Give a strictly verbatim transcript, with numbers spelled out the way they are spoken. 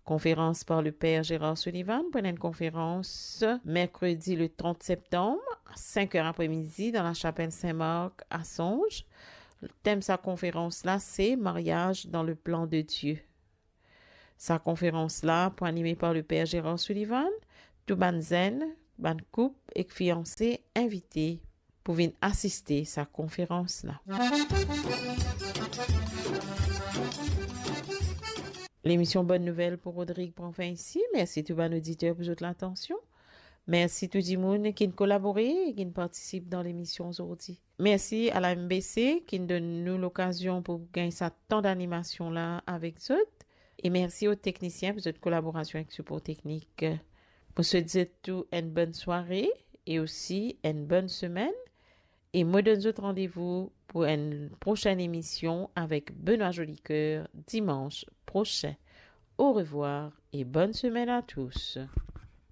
Conférence par le Père Gérard Sullivan. Prenez une conférence mercredi le trente septembre à cinq heures après-midi dans la chapelle Saint-Marc à Songe. Le thème de sa conférence là, c'est mariage dans le plan de Dieu. Sa conférence là, pour animer par le Père Gérard Sullivan, tout ban zen, ban couple et fiancé invités pour venir assister sa conférence là. L'émission Bonne Nouvelle pour Rodrigue prend fin ici. Merci tout bon auditeur pour votre attention. Merci tout le monde qui a collaboré et qui participe dans l'émission aujourd'hui. Merci à la M B C qui nous donne nous l'occasion pour gagner ça temps d'animation là avec vous. Et merci aux techniciens pour votre collaboration avec support technique. Pour se dire tout une bonne soirée et aussi une bonne semaine. Et moi donne autre rendez-vous pour une prochaine émission avec Benoît Jolicoeur dimanche prochain. Au revoir et bonne semaine à tous.